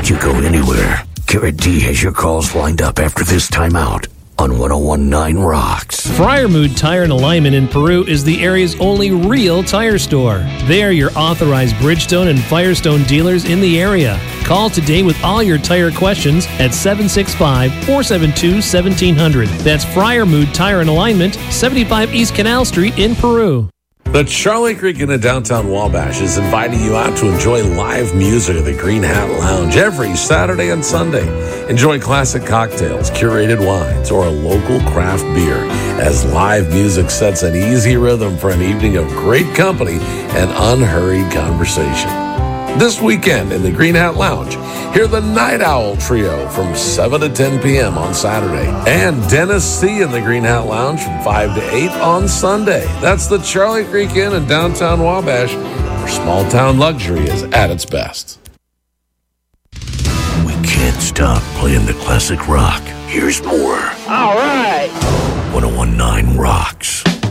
Don't you go anywhere. Garrett D has your calls lined up after this timeout on 101.9 Rocks. Friarmood Tire and Alignment in Peru is the area's only real tire store. They are your authorized Bridgestone and Firestone dealers in the area. Call today with all your tire questions at 765-472-1700. That's Friarmood Tire and Alignment, 75 East Canal Street in Peru. The Charlie Creek Inn in downtown Wabash is inviting you out to enjoy live music at the Green Hat Lounge every Saturday and Sunday. Enjoy classic cocktails, curated wines, or a local craft beer as live music sets an easy rhythm for an evening of great company and unhurried conversation. This weekend in the Green Hat Lounge, hear the Night Owl Trio from 7 to 10 p.m. on Saturday, and Dennis C. in the Green Hat Lounge from 5 to 8 on Sunday. That's the Charlie Creek Inn in downtown Wabash, where small-town luxury is at its best. We can't stop playing the classic rock. Here's more. All right.